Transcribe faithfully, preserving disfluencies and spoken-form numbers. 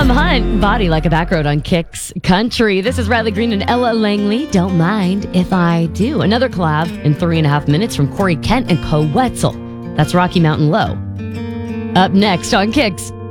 Graham Hunt, Body Like a Back Road on Kicks Country. This is Riley Green and Ella Langley. Don't mind if I do. Another collab in three and a half minutes from Corey Kent and Co Wetzel. That's Rocky Mountain Low. Up next on Kicks.